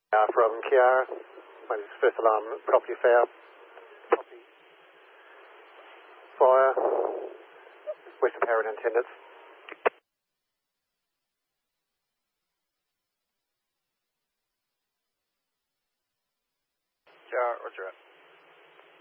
From Kiara, my name is first alarm, property fair, property fire, Western Parent attendants. Kiara, roger.